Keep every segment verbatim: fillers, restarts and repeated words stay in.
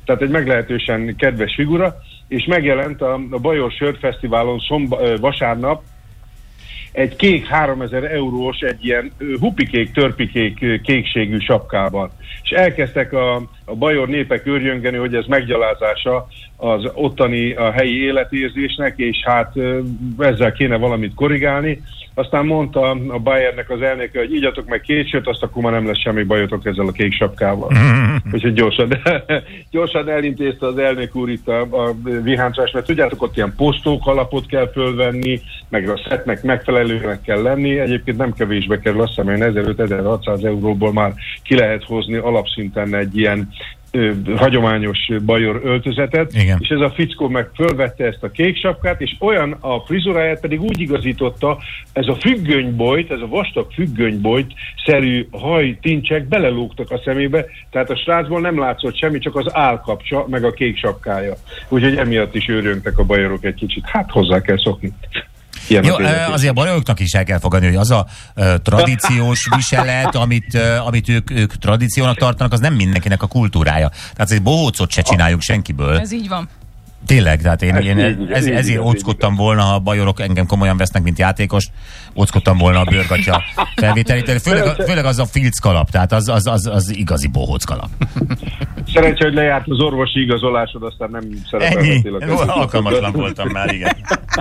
tehát egy meglehetősen kedves figura, és megjelent a, a Bajor Sörfesztiválon szomba, vasárnap egy kék háromezer eurós, egy ilyen hupikék, törpikék kékségű sapkával. És elkezdtek a, a bajor népek őrjöngeni, hogy ez meggyalázása az ottani a helyi életérzésnek, és hát ezzel kéne valamit korrigálni. Aztán mondta a Bayernnek az elnöke, hogy igyatok meg két sört, azt akkor már nem lesz semmi bajotok ezzel a kék sapkával. Úgyhogy gyorsan, gyorsan elintézte az elnök úr itt a, a viháncás, mert tudjátok, ott ilyen posztók alapot kell fölvenni, meg a szetnek megfelelőnek kell lenni. Egyébként nem kevésbe kerül, azt hiszem, hogy ezerötszáz-ezerhatszáz euróból már ki lehet hozni alapszinten egy ilyen ö, hagyományos bajor öltözetet. Igen. És ez a fickó meg fölvette ezt a kék sapkát, és olyan a frizuráját pedig úgy igazította, ez a függönybojt, ez a vastag függönybojt szerű hajtincsek belelógtak a szemébe, tehát a srácból nem látszott semmi, csak az állkapcsa, meg a kék sapkája. Úgyhogy emiatt is őrjöngtek a bajorok egy kicsit. Hát hozzá kell szokni. Ilyen jó, azért a bajoroknak is el kell fogadni, hogy az a uh, tradíciós viselet, amit, uh, amit ők, ők tradíciónak tartanak, az nem mindenkinek a kultúrája. Tehát egy bohócot se csináljuk senkiből. Ez így van. Tényleg, tehát én, én így, ez, így, ezért így, óckodtam így, volna, ha a bajorok engem komolyan vesznek, mint játékost, óckodtam volna a bőrgatya felvételét. Főleg, főleg az a filc kalap, tehát az, az, az, az igazi bohóc kalap. Szerencsé, hogy lejárt az orvosi igazolásod, aztán nem szerepelhetél. Ennyi, alkalmatlan voltam már, igen.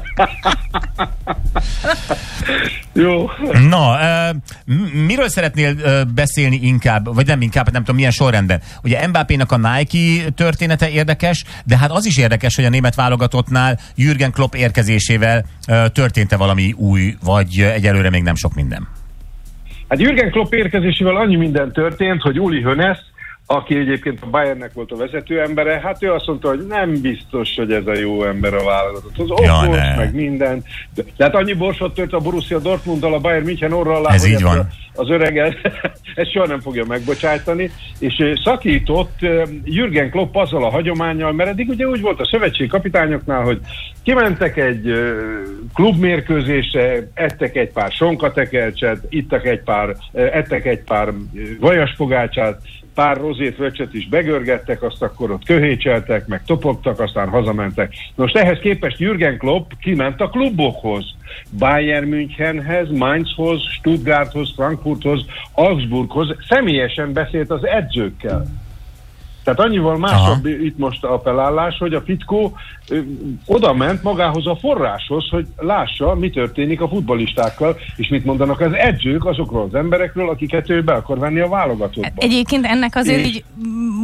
Jó. Na, uh, miről szeretnél uh, beszélni inkább, vagy nem inkább, nem tudom milyen sorrendben. Ugye Mbappénak a Nike története érdekes, de hát az is érdekes, hogy a német válogatottnál Jürgen Klopp érkezésével uh, történt-e valami új, vagy egyelőre még nem sok minden? Hát Jürgen Klopp érkezésével annyi minden történt, hogy Uli Hoeneß, aki egyébként a Bayernnek volt a vezető embere, hát ő azt mondta, hogy nem biztos, hogy ez a jó ember a válogatott. Az ja, okos, meg minden. Tehát annyi borsot tört a Borussia Dortmunddal, a Bayern München orra alá, ez így van. Az öreget, ezt soha nem fogja megbocsájtani, és szakított Jürgen Klopp azzal a hagyománnyal, mert eddig ugye úgy volt a szövetségi kapitányoknál, hogy kimentek egy klubmérkőzésre, ettek egy pár sonkatekercset, ittak egy pár, ettek egy pár vajaspogácsát, pár rozét vöccset is begörgettek, azt akkor ott köhécseltek, meg topogtak, aztán hazamentek. Most ehhez képest Jürgen Klopp kiment a klubokhoz. Bayern Münchenhez, Mainzhoz, Stuttgarthoz, Frankfurthoz, Augsburghoz, személyesen beszélt az edzőkkel. Tehát annyival másabb itt most a felállás, hogy a fickó ö, oda ment magához a forráshoz, hogy lássa, mi történik a futballistákkal, és mit mondanak az edzők azokról az emberekről, akiket ő be akar venni a válogatottba. Egyébként ennek azért és... így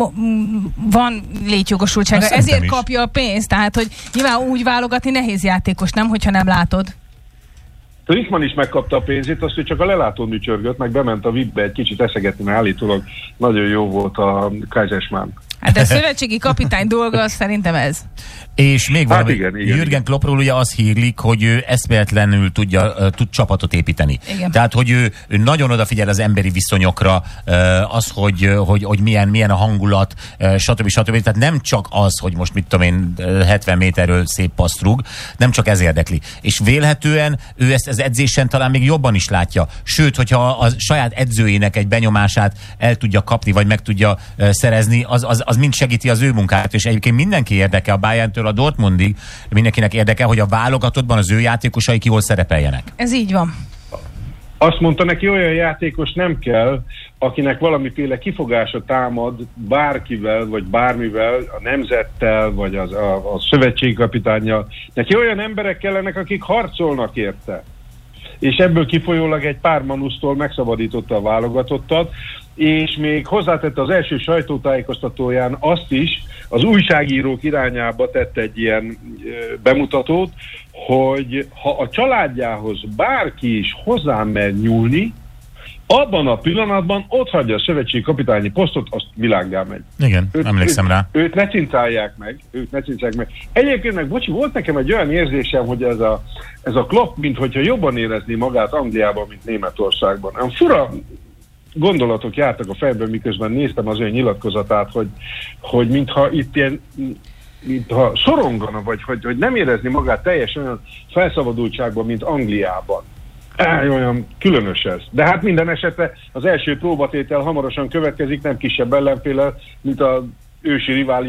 van létjogosultsága, ezért is kapja a pénzt, tehát hogy nyilván úgy válogatni nehéz játékos, nem, hogyha nem látod. Rickman is megkapta a pénzét, azt, hogy csak a lelátón műcsörgött, meg bement a vé i pbe egy kicsit eszegetni, mert állítólag nagyon jó volt a Kaiserschmann. Hát a szövetségi kapitány dolga, szerintem ez. És még hát valami, igen, igen, Jürgen igen. Kloppról ugye az hírlik, hogy ő eszméletlenül tudja, uh, tud csapatot építeni. Igen. Tehát, hogy ő, ő nagyon odafigyel az emberi viszonyokra, uh, az, hogy, hogy, hogy milyen, milyen a hangulat, uh, stb. stb. Tehát nem csak az, hogy most mit tudom én, hetven méterről szép paszt rúg, nem csak ez érdekli. És vélhetően ő ezt az edzésen talán még jobban is látja. Sőt, hogyha a saját edzőjének egy benyomását el tudja kapni, vagy meg tudja uh, szerezni, az, az, az mind segíti az ő munkáját. És egyébként mindenki érdeke a Bayerntől a Dortmundig, mindenkinek érdeke, hogy a válogatottban az ő játékosai ki hol szerepeljenek. Ez így van. Azt mondta neki, olyan játékos nem kell, akinek valamiféle kifogása támad bárkivel, vagy bármivel, a nemzettel, vagy az, a, a szövetségi kapitánnyal. Neki olyan emberek kellenek, akik harcolnak érte. És ebből kifolyólag egy pár manusztól megszabadította a válogatottat, és még hozzátette az első sajtótájékoztatóján azt is, az újságírók irányába tett egy ilyen ö, bemutatót, hogy ha a családjához bárki is hozzá mer nyúlni, abban a pillanatban ott hagyja a szövetségi kapitányi posztot, azt világgá megy. Igen, őt, emlékszem őt, rá. Őt ne cincálják meg, őt ne cincálják meg. Egyébként meg, bocsi, volt nekem egy olyan érzésem, hogy ez a, ez a Klopp, minthogyha jobban érezni magát Angliában, mint Németországban. Olyan fura gondolatok jártak a fejben, miközben néztem az olyan nyilatkozatát, hogy, hogy mintha itt ilyen, mintha szorongana, vagy hogy, hogy nem érezni magát teljesen olyan felszabadultságban, mint Angliában. Áj, olyan különös ez. De hát minden esetre az első próbatétel hamarosan következik, nem kisebb ellenféllel, mint az ősi rivális